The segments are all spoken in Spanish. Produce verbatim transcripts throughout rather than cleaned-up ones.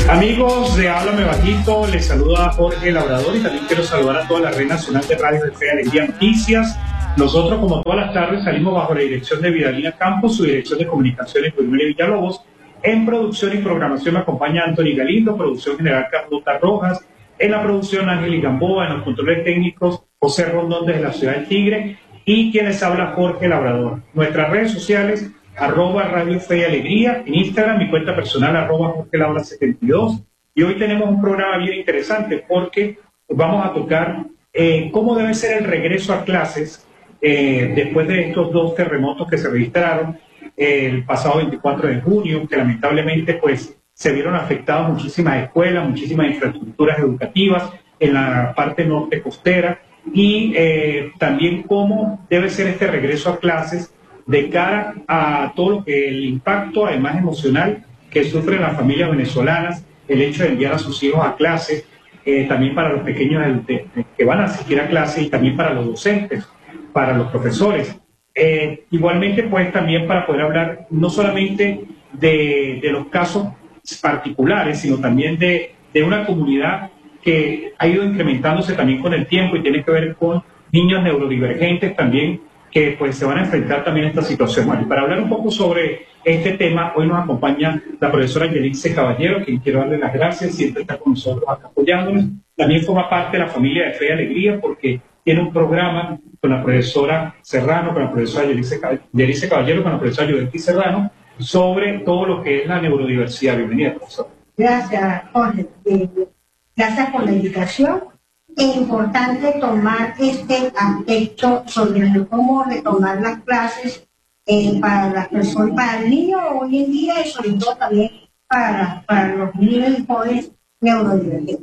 Amigos de Háblame Bajito, les saluda Jorge Labrador y también quiero saludar a toda la red nacional de radio de Fe y Alegría Noticias. Nosotros, como todas las tardes, salimos bajo la dirección de Vidalina Campos, su dirección de comunicaciones, Wilmer Villalobos. En producción y programación me acompaña Anthony Galindo, producción general Carlota Rojas, en la producción Ángel Gamboa, en los controles técnicos José Rondón desde la ciudad del Tigre y quienes habla Jorge Labrador. Nuestras redes sociales, arroba Radio Fe y Alegría, en Instagram, mi cuenta personal, arroba Jorge Labra setenta y dos. Y hoy tenemos un programa bien interesante porque vamos a tocar eh, cómo debe ser el regreso a clases eh, después de estos dos terremotos que se registraron eh, el pasado veinticuatro de junio, que lamentablemente pues se vieron afectadas muchísimas escuelas, muchísimas infraestructuras educativas en la parte norte costera y eh, también cómo debe ser este regreso a clases de cara a todo lo que el impacto, además emocional, que sufren las familias venezolanas, el hecho de enviar a sus hijos a clase, eh, también para los pequeños de, de, que van a asistir a clase y también para los docentes, para los profesores. Eh, igualmente, pues también para poder hablar no solamente de, de los casos particulares, sino también de, de una comunidad que ha ido incrementándose también con el tiempo y tiene que ver con niños neurodivergentes también, que pues se van a enfrentar también a esta situación. Bueno, para hablar un poco sobre este tema, hoy nos acompaña la profesora Yelice Caballero, quien quiero darle las gracias, siempre está con nosotros acá apoyándonos. También forma parte de la familia de Fe y Alegría porque tiene un programa con la profesora Serrano, con la profesora Yelice, Yelice Caballero, con la profesora Yudeli Serrano, sobre todo lo que es la neurodiversidad. Bienvenida, profesora. Gracias, Jorge. Eh, gracias por la invitación. Es importante tomar este aspecto sobre cómo retomar las clases eh, para las personas, para el niño hoy en día y sobre todo también para, para los niños y jóvenes neurodivergentes.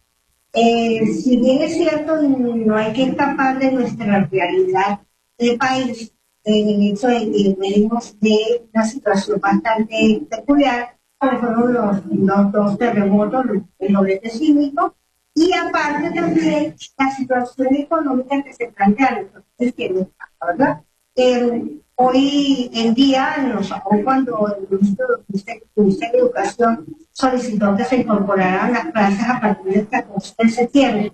Eh, si bien es cierto, no hay que escapar de nuestra realidad del país, en el hecho de que venimos de una situación bastante peculiar, como fueron los, los dos terremotos, el doblete sísmico, y aparte también la situación económica que se plantea, entonces, ¿verdad? Eh, hoy en día, nos, hoy cuando el Ministerio de Educación solicitó que se incorporaran las clases a partir del catorce de septiembre,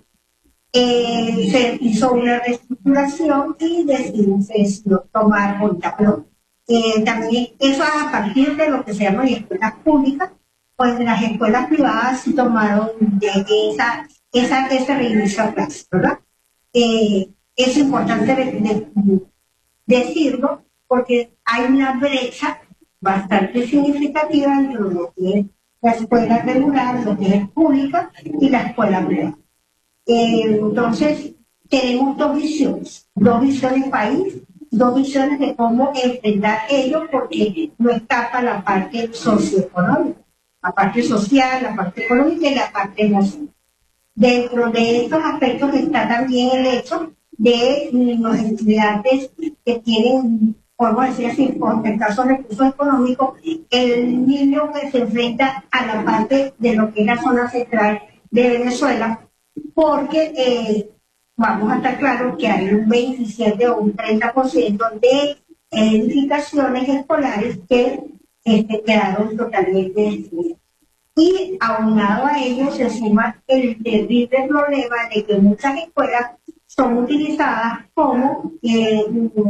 eh, se hizo una reestructuración y decidió, se decidió tomar cuenta. Pero eh, también eso a partir de lo que se llama escuelas públicas, pues las escuelas privadas sí tomaron de esa, esa, ese reinicio a clases, ¿verdad? Eh, es importante de, de, decirlo porque hay una brecha bastante significativa entre lo que es la escuela regular, lo que es pública y la escuela privada. Eh, entonces, tenemos dos visiones, dos visiones país, dos visiones de cómo enfrentar ello porque no escapa la parte socioeconómica. La parte social, la parte económica y la parte emocional. Dentro de estos aspectos está también el hecho de los estudiantes que tienen, podemos decir así, por escasos recursos económicos, el niño que se enfrenta a la parte de lo que es la zona central de Venezuela, porque eh, vamos a estar claros que hay un veintisiete o un treinta por ciento de edificaciones escolares que Este, quedaron totalmente destruidos. Y aunado a ello se suma el terrible problema de que muchas escuelas son utilizadas como eh,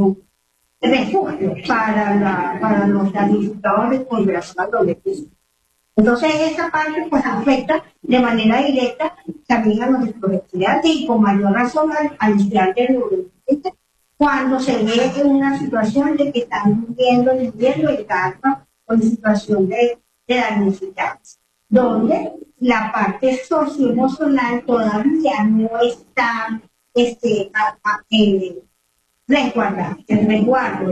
refugio para, la, para los damnificados de población adolescente. Entonces esa parte pues afecta de manera directa también a los estudiantes y con mayor razón al, al estudiante neurodivergente cuando se ve en una situación de que están viviendo, viviendo en casa con situación de, de damnificados, donde la parte socioemocional todavía no está este, a, a, eh, resguardada, el resguardo.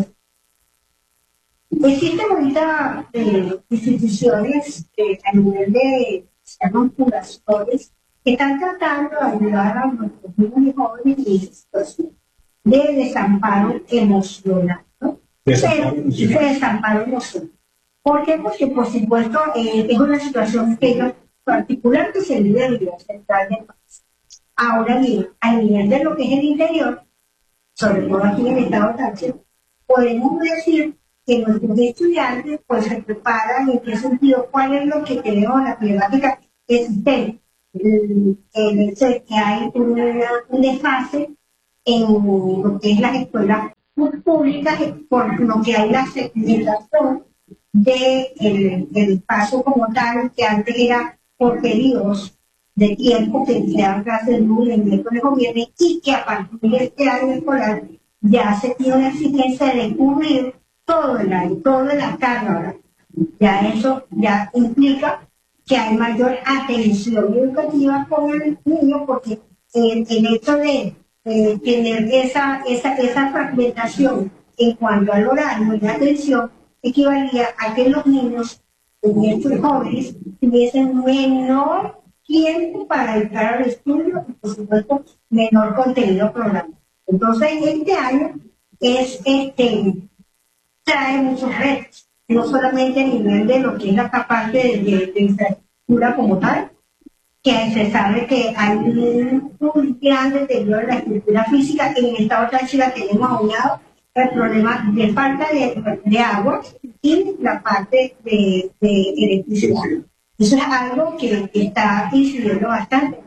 Existen ahorita eh, instituciones eh, a nivel de, se llaman curadores, que están tratando de ayudar a nuestros niños y jóvenes en esa situación de desamparo emocional, ¿no? Desamparo emocional. De desamparo emocional. ¿Por qué? Porque, por supuesto, eh, es una situación que particular que se vive en la vida central del país. Ahora bien, a nivel de lo que es el interior, sobre todo aquí en el estado de Táchira, podemos decir que nuestros estudiantes pues se preparan en qué sentido, cuál es lo que tenemos, la problemática existente. El, el hecho de que hay una, un desfase en lo que es las escuelas públicas, por lo que hay la segmentación de el, el espacio como tal, que antes era por periodos de tiempo que se dan clases de lunes, miércoles o viernes, y que a partir de este año escolar ya se tiene una exigencia de cubrir todo el año, toda la carga horaria. Ya eso ya implica que hay mayor atención educativa con el niño, porque eh, el hecho de eh, tener esa, esa, esa fragmentación en cuanto al horario y la atención equivalía a que los niños, estos jóvenes, tuviesen menor tiempo para dedicar al estudio y, por supuesto, menor contenido programado. Entonces, este año es, este, trae muchos retos, no solamente a nivel de lo que es la parte de, de, de infraestructura como tal, que se sabe que hay un, un gran deterioro en la estructura física. En esta otra chica tenemos aunado el problema de falta de, de agua y la parte de, de electricidad. Eso es algo que está incidiendo bastante.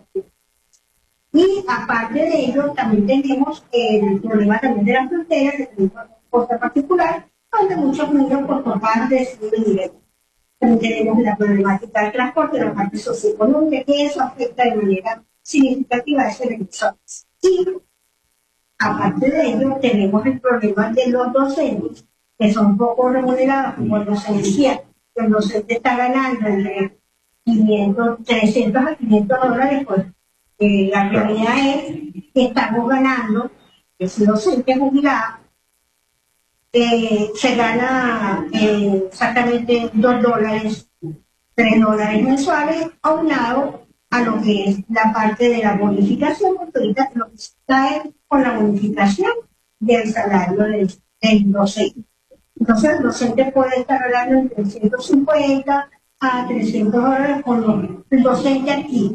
Y aparte de ello, también tenemos el problema también de la frontera, que tenemos una costa particular, donde muchos niños por papás deciden ir. También tenemos la problemática del transporte, la parte socioeconómica, que eso afecta de manera significativa a esos electores. Y aparte de ello, tenemos el problema de los docentes, que son poco remunerados, como nos decía, el docente está ganando entre quinientos, trescientos a quinientos dólares, pues eh, la realidad es que estamos ganando, ese docente jubilado, eh, se gana eh, exactamente dos dólares, tres dólares mensuales, aunado a lo que es la parte de la bonificación, porque ahorita lo que está es con la bonificación del salario del, del docente. Entonces el docente puede estar hablando entre ciento cincuenta a trescientos dólares con el docente aquí.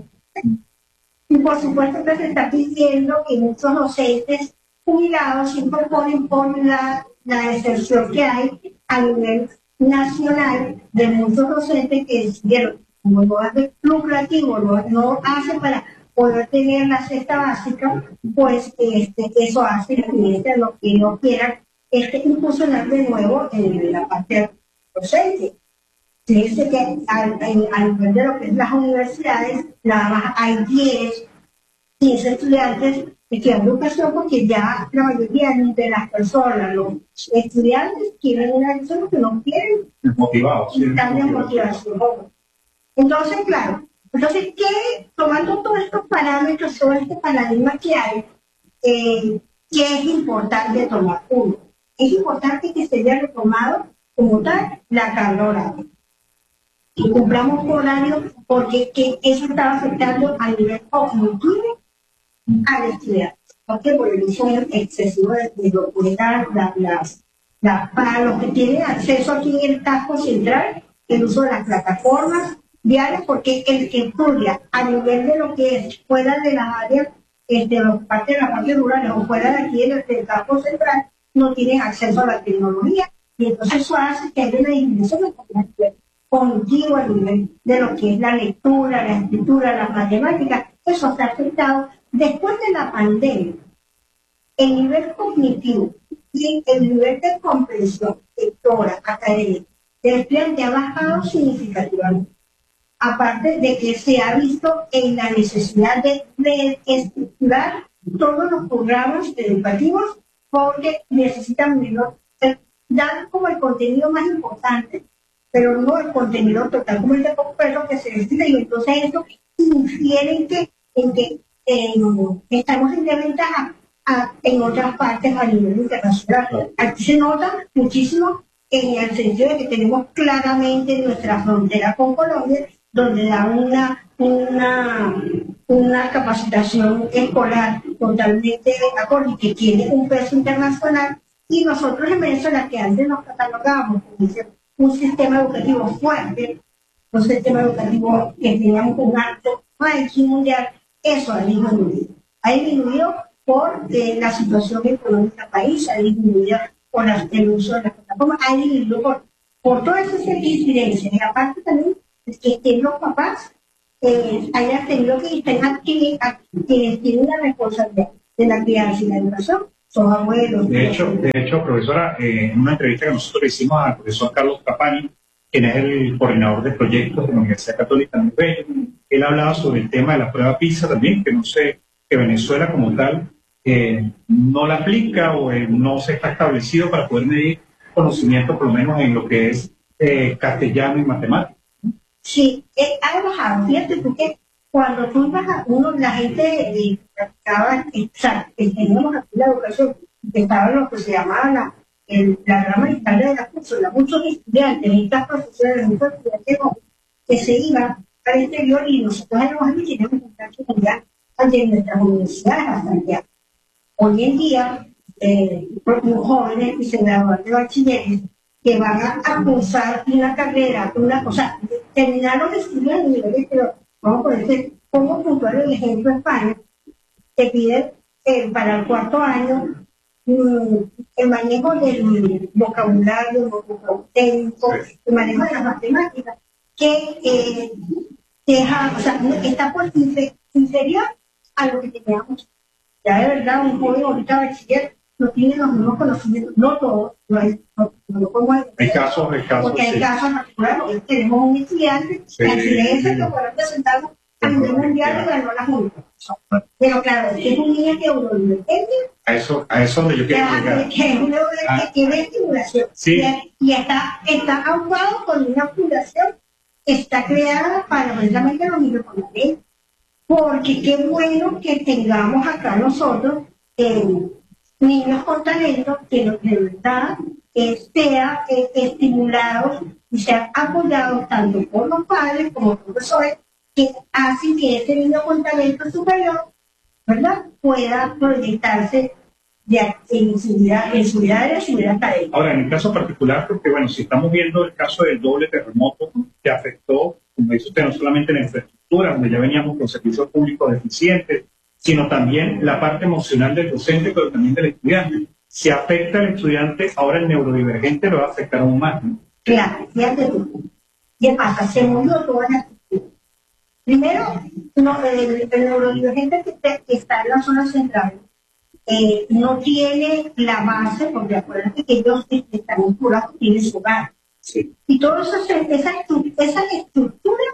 Y por supuesto que se está pidiendo que muchos docentes jubilados se incorporen por la, la excepción que hay a nivel nacional de muchos docentes que decidieron, como no es lucrativo, no, no hace para poder tener la cesta básica, pues este, eso hace que lo que no quieran este, incursionar de nuevo en la parte docente. Se dice que al, al nivel de lo que es las universidades, nada más hay diez, quince estudiantes que quieren educación, porque ya la mayoría de las personas, los estudiantes, quieren una educación que no quieren. Motivados. Sí, están de motivación. Entonces, claro, entonces, ¿qué, tomando todos estos parámetros, todo este paradigma que hay, eh, ¿qué es importante tomar? Uno, es importante que se haya retomado como tal la carga horaria. Y cumplamos con horario, porque que eso estaba afectando a nivel cognitivo al estudiante, porque por el uso excesivo de, de lo que era la, la, la, para los que tienen acceso aquí en el casco central, el uso de las plataformas diarias, porque el que estudia a nivel de lo que es fuera de las áreas, de los partes de las partes rurales o fuera de aquí en el, del casco central, no tienen acceso a la tecnología, y entonces eso hace que haya una disminución de cognitivo a nivel de lo que es la lectura, la escritura, las matemáticas. Eso se ha afectado después de la pandemia. El nivel cognitivo y el nivel de comprensión lectora académica del estudiante ha bajado significativamente. Aparte de que se ha visto en la necesidad de reestructurar todos los programas educativos, porque necesitan menos, dar como el contenido más importante, pero no el contenido total como el de Popero que se decide, y entonces eso infiere en que, en que eh, estamos en desventaja a, en otras partes a nivel internacional. Aquí se nota muchísimo en el sentido de que tenemos claramente nuestra frontera con Colombia, donde da una, una, una capacitación escolar totalmente acorde y que tiene un peso internacional, y nosotros en Venezuela, que antes nos catalogábamos como un sistema educativo fuerte, un sistema educativo que teníamos un alto ranking mundial, eso ha disminuido. Ha disminuido por eh, la situación económica del país, ha disminuido por las, el uso de la plataforma, hay libros por, por todas esas incidencias. Y aparte también es que, que los papás eh, hayan tenido que tener que quienes tienen la responsabilidad de la crianza y la educación, son abuelos. De hecho, de hecho profesora, eh, en una entrevista que nosotros le hicimos al profesor Carlos Capani, quien es el coordinador de proyectos de la Universidad Católica de Medellín, él hablaba sobre el tema de la prueba PISA también, que no sé, que Venezuela como tal eh, no la aplica o eh, no se está establecido para poder medir conocimiento, por lo menos en lo que es eh, castellano y matemáticas. Sí, eh, ha bajado, fíjate, porque cuando tú ibas a uno, la gente eh, practicaba, o sea, que teníamos aquí la educación, que estaba lo que se llamaba la, el, la rama historia de la curso, muchos estudiantes, muchas profesoras, muchos estudiantes que se iban al exterior y nosotros en los años teníamos contacto con ya de nuestras universidades a Santiago. Hoy en día, eh, los jóvenes que se gradúan de bachilleres que van a, a cursar una carrera, una cosa, terminaron de estudiar en niveles, pero vamos a poner como puntual el ejemplo de España, te piden eh, para el cuarto año mm, el manejo del vocabulario, el vocabulario técnico, el manejo de las matemáticas, que eh, deja, o sea, está por inferior a lo que teníamos. Ya de verdad, un joven ahorita bachiller no tiene los mismos conocimientos, no todos, no hay, no, no lo podemos decir. Hay casos, hay casos. Porque hay sí. casos particulares, porque tenemos un estudiante Sí, que chilense sí. que fue representado a nivel mundial y ganó la Junta. Pero claro, es que es un niño que eurodivergente, A eso, a eso donde yo quiero llegar. que es un neurodivergente Ah. que tiene estimulación. Sí. Y, y está, está aupado con una fundación que está creada para precisamente los niños con la ley. Porque qué bueno que tengamos acá nosotros eh, niños con talento que de verdad eh, sean eh, estimulados y sean apoyados tanto por los padres como por los profesores, que hacen que ese niño con talento superior, ¿verdad?, pueda proyectarse ya en su vida, en su vida de su vida académica. Ahora, en el caso particular, porque bueno, si estamos viendo el caso del doble terremoto que afectó, como dice usted, no solamente la infraestructura, donde ya veníamos con servicios públicos deficientes, sino también la parte emocional del docente, pero también del estudiante. Si afecta al estudiante, ahora el neurodivergente lo va a afectar aún más, ¿no? Claro, fíjate tú. ¿Qué pasa? Se murió toda la estructura. Primero, no, el, el neurodivergente que, te, que está en la zona central eh, no tiene la base, porque acuérdate que ellos están vinculados, tienen su hogar. Sí. Y todas esas, esas, esas estructuras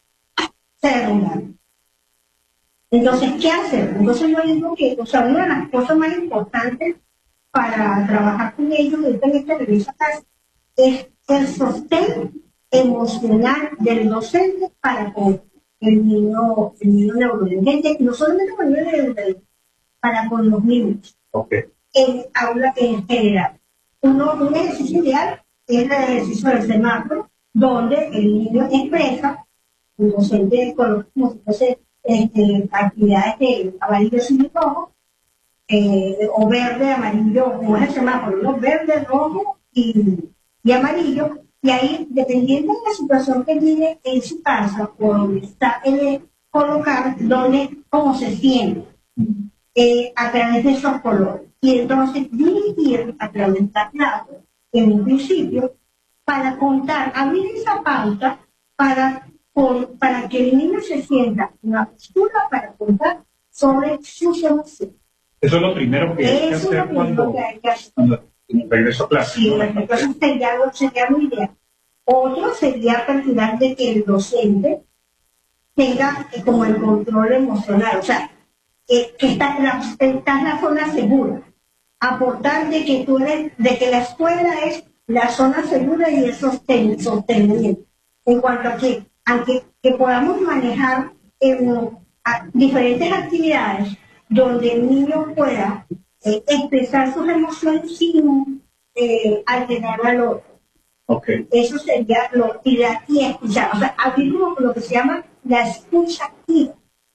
se derrumbaron. Entonces, ¿qué hacer? Entonces yo digo que, o sea, una de las cosas más importantes para trabajar con ellos en esta revista es el sostén emocional del docente para con el niño, el niño neurodivergente, no solamente con el niño neurodivergente, para con los niños, Okay. en aula en general. Uno, un ejercicio ideal es el ejercicio del semáforo, donde el niño expresa, el docente coloca como si fuese este, actividades de amarillo, azul y rojo, eh, o verde, amarillo, como es el semáforo, ¿no? Verde, rojo y, y amarillo, y ahí, dependiendo de la situación que tiene en su casa, o donde está él, colocar donde, cómo se siente, eh, a través de esos colores. Y entonces dirigir a través de teclado, en un principio, para contar, abrir esa pauta para, por, para que el niño se sienta una postura para contar sobre sus emociones. Eso es lo primero que hay que Eso es hacer lo primero cuando, que hay que hacer. cuando regreso a clase. Sí, ¿no? entonces sería, sería muy bien. Otro sería aperturar de que el docente tenga eh, como el control emocional, o sea, eh, que está en, la, está en la zona segura. Aportar de que tú eres, de que la escuela es la zona segura y el sosten, sostenimiento. En cuanto a que, aunque que podamos manejar en, a, diferentes actividades donde el niño pueda eh, expresar sus emociones sin eh, alterar al otro. Okay. Eso sería lo y, la, y escuchar, o sea, abrir como lo que se llama la escucha activa.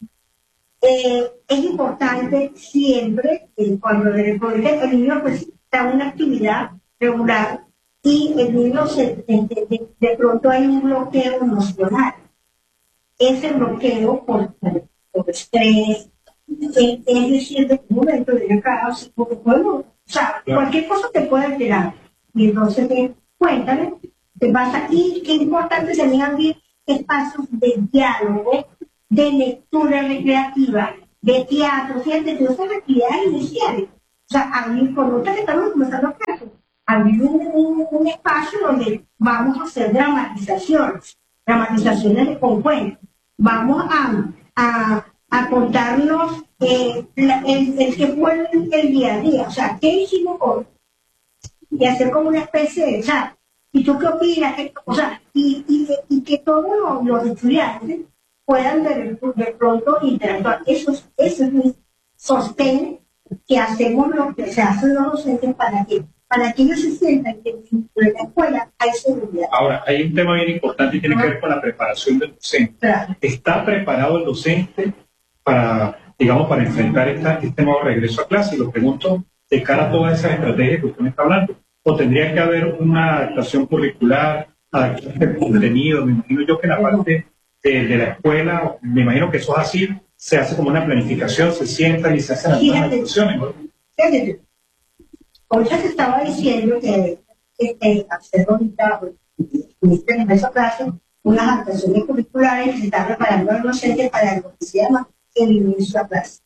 Eh, es importante siempre, eh, cuando el, el niño pues, está en una actividad regular y el niño se, de, de, de pronto hay un bloqueo emocional. Ese bloqueo por, por, por estrés, eh, es decir, de un momento de acá, o sea, bueno, sea, claro. Cualquier cosa te puede alterar. Y entonces, eh, cuéntame, ¿qué pasa? Y qué importante también abrir espacios de diálogo, de lectura recreativa, de teatro, fíjate, de esas actividades iniciales. O sea, abrir, por lo que estamos comenzando clases, abrir un, un, un espacio donde vamos a hacer dramatizaciones, dramatizaciones con cuentos. Vamos a, a, a contarnos eh, la, el, el que fue el, el día a día, o sea, qué hicimos hoy, y hacer como una especie de chat. ¿Y tú qué opinas? O sea, y, y, y que todos los, los estudiantes puedan de, de pronto interactuar. Eso, eso es mi sostén, que hacemos lo que se hace los docentes para que, para que ellos se sientan que en la escuela hay seguridad. Ahora, hay un tema bien importante y tiene que ver con la preparación del docente. Claro. ¿Está preparado el docente para, digamos, para enfrentar esta, este nuevo regreso a clase? Y lo pregunto de cara a todas esas estrategias que usted me está hablando. ¿O tendría que haber una adaptación curricular, adaptación de contenido? Me imagino yo que la parte de, de la escuela, me imagino que eso es así, se hace como una planificación, se sientan y se hacen las adaptaciones, ¿no? Fíjate, ahorita se estaba diciendo que este, hacer ahorita, en esa clase, unas adaptaciones curriculares, se está preparando al docente para lo que se llama el inicio a clase.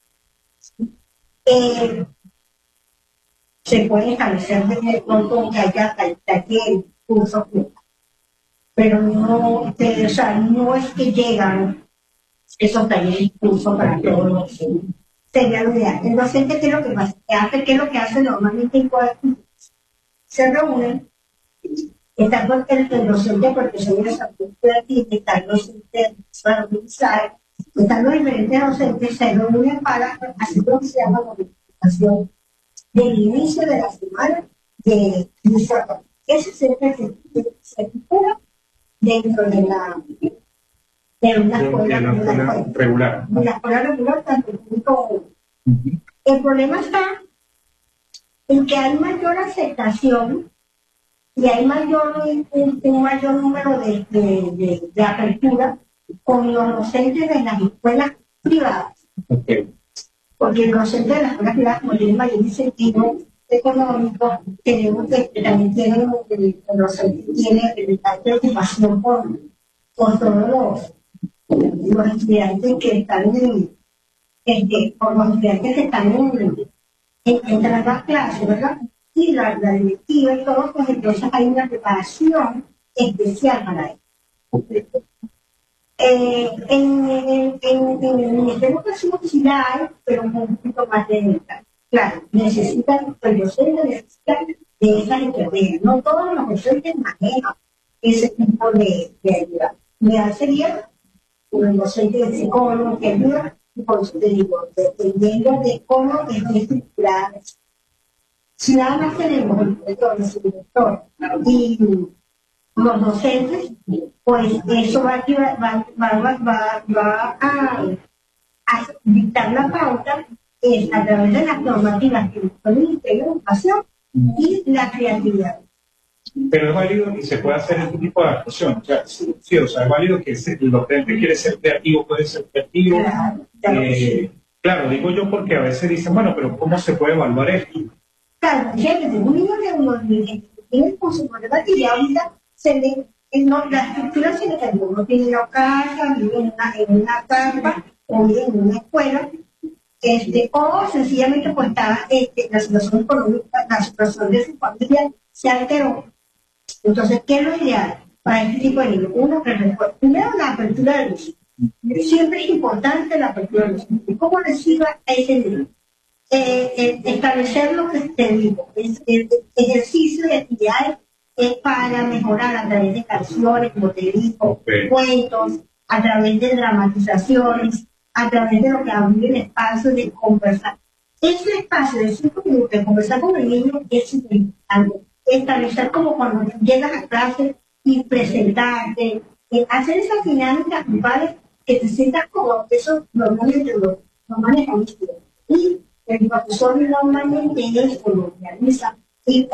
Eh, se puede establecer desde pronto que haya taller, cursos, pero no, eh, o sea, no es que llegan esos talleres y cursos para todos los docentes. Sería lo ideal. El docente, ¿qué es lo que hace? ¿Qué es lo que hace normalmente en colegio? Se reúnen, está el, el docente de protección de la salud estudiantil, está el docente para organizar, están los diferentes docentes, se reúnen para hacer lo que se llama la planificación del inicio de la semana de inicio. Eso siempre se estipula dentro de la de una escuela, de una escuela regular. De la escuela regular, tanto público como uh-huh. El problema está en que hay mayor aceptación y hay mayor un, un mayor número de, de, de, de apertura con los docentes de las escuelas privadas. Okay. Porque los docentes de las escuelas privadas, como tienen mayor incentivo económico, tenemos que también tienen los tiene la preocupación por, por todos los, los estudiantes que están en, este, por los estudiantes que están en, en, en las clases, ¿verdad? Y la, la directiva y todo, pues entonces hay una preparación especial para eso. Okay. Eh, en, en, en, en el Ministerio de Educación sí la hay, pero un poquito más de claro, necesitan, el docente necesita de esas estrategias. No todos los docentes manejan ese tipo de, de ayuda. Me sería un docente de psicólogo que ayuda, y por eso te digo, dependiendo de cómo es estructurada. Si nada más tenemos el director, el subdirector y los docentes, pues eso va a, va, va, va, va a, a dictar la pauta es a través de las normativas que el Ministerio de Educación y la creatividad. Pero es válido y se puede hacer este tipo de actuación. O sea, sí, sí, o sea, es válido que el docente quiere ser creativo, puede ser creativo. Claro, claro, eh, sí. Claro, digo yo porque a veces dicen, bueno, pero ¿cómo se puede evaluar esto? Claro, fíjate, un niño de unos niños que tiene con su problema y ya ahorita se le, no, la estructura se le cambió. Uno tiene una casa, vive en una, en una carpa o vive en una escuela. Este, o sencillamente pues está, este, la situación económica, la situación de su familia se alteró. Entonces, ¿qué es lo ideal para este tipo de niños? Uno, primero la apertura de luz. Siempre es importante la apertura de luz. ¿Y cómo reciba a ese niño? Eh, eh, establecer lo que te digo, es el ejercicio de actividades es para mejorar a través de canciones, como te digo, okay. Cuentos, a través de dramatizaciones, a través de lo que abrir el espacio de conversar. Ese espacio de cinco minutos de conversar con el niño es importante. Establecer como cuando llegas a clase y presentarte, eh, hacer esas dinámicas grupales que te sientas como eso normalmente lo, lo manejamos. Y el profesor normalmente ellos lo realiza y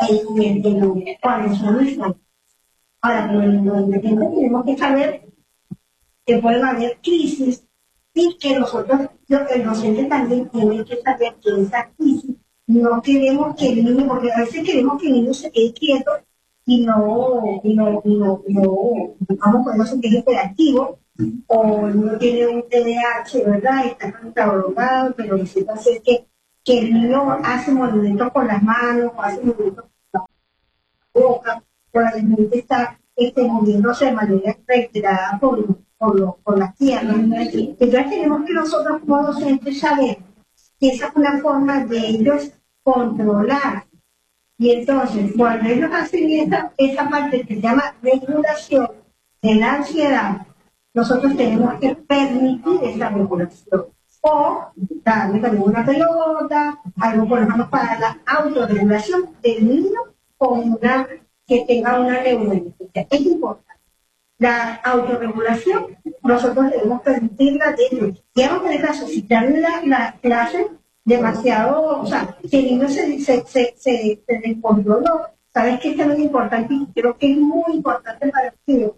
cuando son los ahora, pero tenemos que saber que pueden haber crisis y que nosotros, el docente también tiene que saber que esa crisis no queremos que el niño, porque a veces queremos que el niño se quede quieto y no, y no, y no, y no, vamos con eso que es hiperactivo, o no tiene un T D A H, ¿verdad? Está catalogado, pero necesita hacer que, que el niño hace movimientos con las manos, o hace movimientos con la boca, o la gente está este, moviéndose de manera reiterada por, por, lo, por las piernas. Entonces tenemos que nosotros como docentes saber que esa es una forma de ellos controlar. Y entonces, cuando ellos hacen esa, esa parte que se llama regulación de la ansiedad, nosotros tenemos que permitir esa regulación. O darle también una pelota, algo por ejemplo para la autorregulación del niño con una que tenga una neurología. Es importante. La autorregulación, nosotros debemos permitirla de ellos. Digamos que en el caso, si dan la, la clase demasiado, o sea, si el niño se, se, se, se, se descontroló, sabes que esto es muy importante y creo que es muy importante para el niño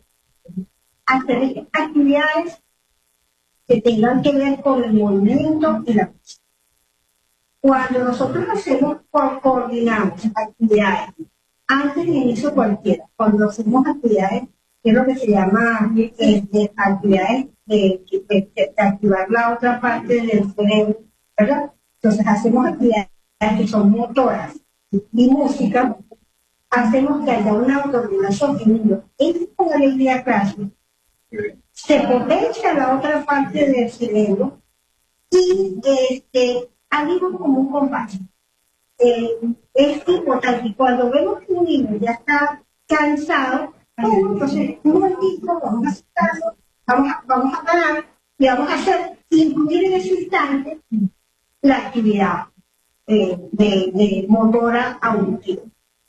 hacer actividades que tengan que ver con el movimiento y la música. Cuando nosotros hacemos, coordinamos actividades antes del inicio cualquiera, cuando hacemos actividades, que es lo que se llama eh, de actividades de, de, de, de activar la otra parte del cerebro, ¿verdad? Entonces hacemos actividades que son motoras y música, hacemos que haya una autorregulación que el niño entre con alegría a clase, se potencia la otra parte del cerebro y este, algo como un compás. Eh, es importante, y cuando vemos que un niño ya está cansado, bueno, entonces un momentito, vamos a aceptarlo, vamos a, vamos a parar y vamos a hacer, incluir en ese instante, la actividad eh, de, de motora auditiva.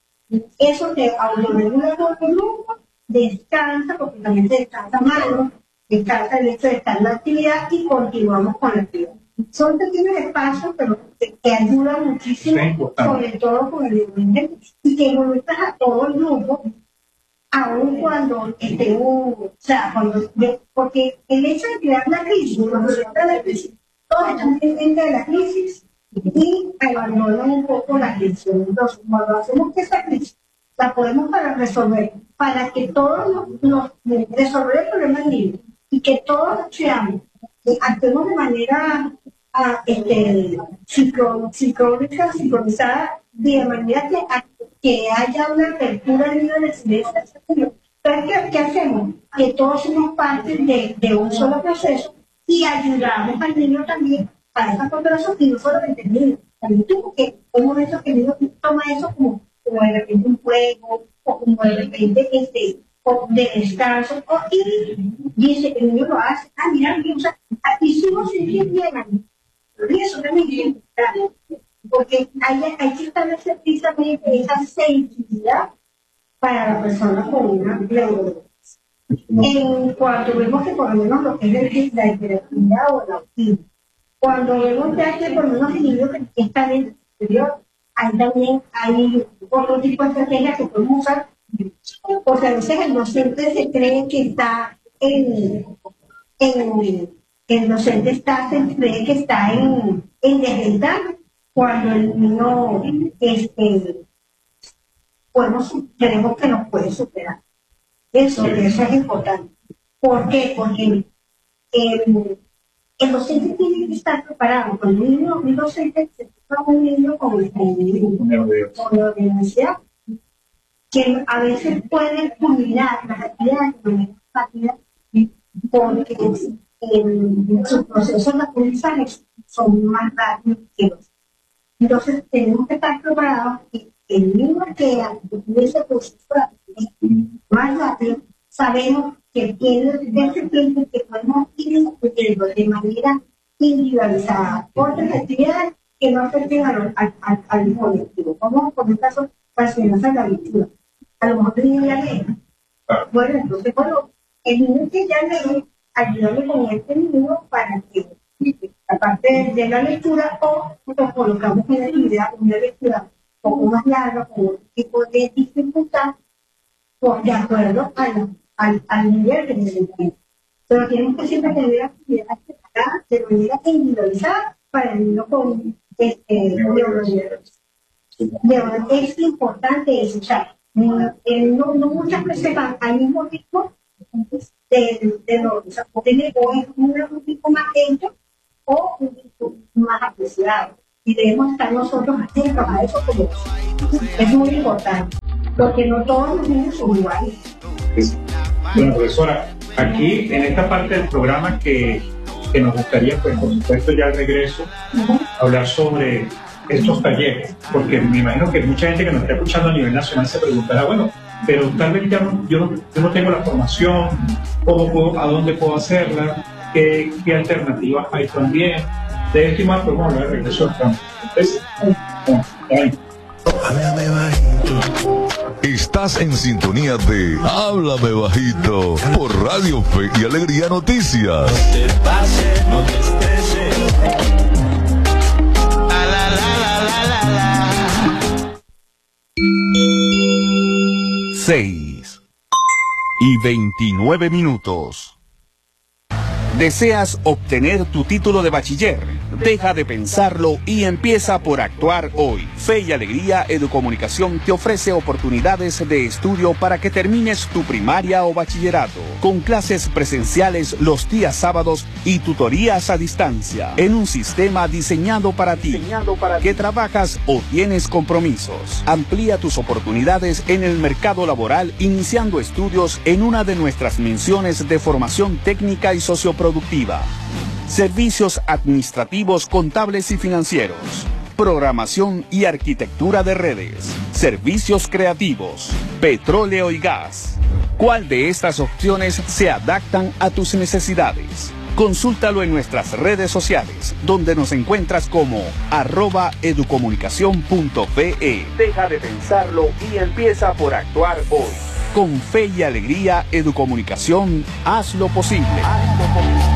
Eso te autorregula todo el grupo, descansa, porque también se descansa mano, descansa el hecho de estar en la actividad y continuamos con la actividad. Son pequeños espacios, pero que, que ayudan muchísimo, sobre todo con el movimiento, y que involucras a todo el grupo, aun cuando esté un, o sea, cuando, porque el hecho de crear la crisis, cuando se entra la crisis, todos están pendientes de la crisis y abandonan un poco la crisis. Entonces, cuando hacemos que esa crisis la podemos para resolver, para que todos nos, nos resolver el problema del niño y que todos seamos, que actuemos de manera a, este, psico, psicónica, sincronizada, de manera que, a, que haya una apertura al niño de silencio. Entonces, ¿qué, ¿qué hacemos? Que todos somos parte de, de un solo proceso y ayudamos al niño también para esa cooperación y no solamente el niño, también tú, porque hay un momento que el niño toma eso como, como de repente un juego o como de repente este, o de descanso, o, y dice, el niño lo hace, ah, mira, o sea, hicimos el bien, y eso también es importante, porque hay, hay que establecer precisamente esa sensibilidad para la persona con una neurosis. En cuanto vemos que por lo menos lo que es la hiperactividad o la autismo, cuando vemos ya que por lo menos el niño que está en el exterior, ahí también hay otro tipo de estrategias que podemos usar, porque a veces el docente se cree que está en, en el docente está, se cree que está en, en desventaja, cuando el niño este, podemos, tenemos que nos puede superar. Eso, eso es importante. ¿Por qué? Porque el, el docente tiene que estar preparado. Cuando un niño, un docente se toca un niño con neurodiversidad, que a veces puede culminar las actividades de manera rápida, porque en sus procesos de aprendizaje son más rápidos que los. Entonces tenemos que estar preparados que el niño que tiene ese proceso de aprendizaje más rápido, sabemos que tiene ese tiempo que podemos ir discutiendo de manera individualizada otras actividades que no afecten al, al, al, al colectivo. Como por el caso, para enseñanza de la lectura. A lo mejor el niño ya lee. Bueno, entonces, bueno, el niño que ya lee, ayudarle con este niño para que, aparte de la lectura, o nos colocamos en la actividad, una lectura un poco más larga, con un tipo de dificultad, de acuerdo al, al, al nivel que necesitamos. Pero tenemos que siempre tener actividades preparadas de manera individualizada para el niño con, este, es importante eso, o sea, no, no muchas veces van al mismo ritmo de, de los, o sea, tener o un ritmo más lento o un ritmo más apreciado. Y debemos estar nosotros atentos a eso, como es muy importante, porque no todos los niños son iguales. Bueno, profesora, aquí en esta parte del programa que, que nos gustaría, pues por supuesto ya al regreso, uh-huh. hablar sobre estos talleres, porque me imagino que mucha gente que nos está escuchando a nivel nacional se preguntará, bueno, pero tal vez ya no, yo, no, yo no tengo la formación, ¿cómo puedo, a dónde puedo hacerla? ¿Qué, qué alternativas hay también? De esto y más podemos hablar de regreso al campo. Entonces, bueno, Háblame bajito. Estás en sintonía de Háblame Bajito por Radio Fe y Alegría Noticias. No te pases, no te estreses. La, la, la, la, la, la. seis y veintinueve minutos. ¿Deseas obtener tu título de bachiller? Deja de pensarlo y empieza por actuar hoy. Fe y Alegría Educomunicación te ofrece oportunidades de estudio para que termines tu primaria o bachillerato, con clases presenciales los días sábados y tutorías a distancia, en un sistema diseñado para ti, diseñado para que trabajas o tienes compromisos. Amplía tus oportunidades en el mercado laboral iniciando estudios en una de nuestras menciones de formación técnica y socioproductiva. Servicios administrativos, contables y financieros. Programación y arquitectura de redes. Servicios creativos. Petróleo y gas. ¿Cuál de estas opciones se adaptan a tus necesidades? Consúltalo en nuestras redes sociales, donde nos encuentras como arroba educomunicación punto pe. Deja de pensarlo y empieza por actuar hoy. Con Fe y Alegría Educomunicación, haz lo posible. Haz lo posible.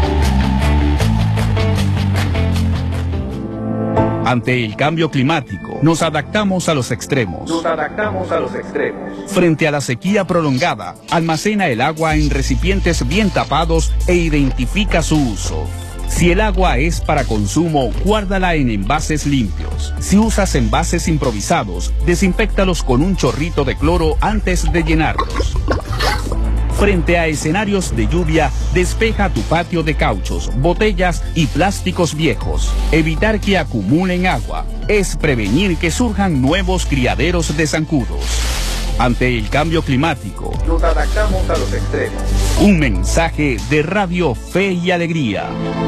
Ante el cambio climático, nos adaptamos a los extremos. Nos adaptamos a los extremos. Frente a la sequía prolongada, almacena el agua en recipientes bien tapados e identifica su uso. Si el agua es para consumo, guárdala en envases limpios. Si usas envases improvisados, desinféctalos con un chorrito de cloro antes de llenarlos. Frente a escenarios de lluvia, despeja tu patio de cauchos, botellas y plásticos viejos. Evitar que acumulen agua es prevenir que surjan nuevos criaderos de zancudos. Ante el cambio climático, nos adaptamos a los extremos. Un mensaje de Radio Fe y Alegría.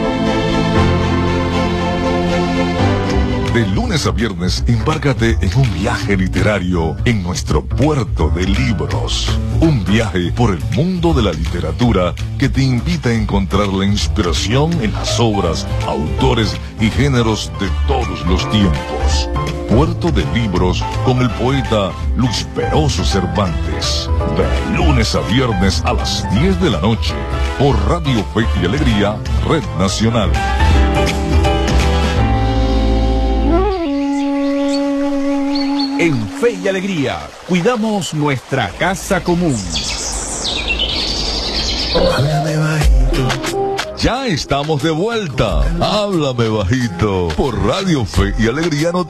De lunes a viernes, embárcate en un viaje literario en nuestro puerto de libros. Un viaje por el mundo de la literatura que te invita a encontrar la inspiración en las obras, autores y géneros de todos los tiempos. Puerto de Libros con el poeta Luis Peroso Cervantes. De lunes a viernes a las diez de la noche por Radio Fe y Alegría, Red Nacional. En Fe y Alegría, cuidamos nuestra casa común. Háblame bajito. Ya estamos de vuelta. Háblame bajito por Radio Fe y Alegría Noticias.